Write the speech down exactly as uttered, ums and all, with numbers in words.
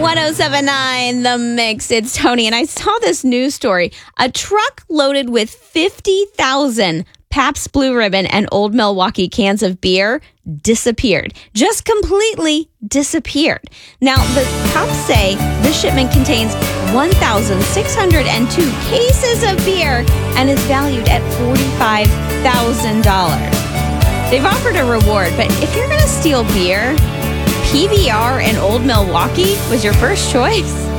ten seventy-nine The Mix. It's Tony, and I saw this news story. A truck loaded with fifty thousand Pabst Blue Ribbon and Old Milwaukee cans of beer disappeared. Just completely disappeared. Now, the cops say this shipment contains one thousand six hundred two cases of beer and is valued at forty-five thousand dollars. They've offered a reward, but if you're going to steal beer, P B R and Old Milwaukee was your first choice?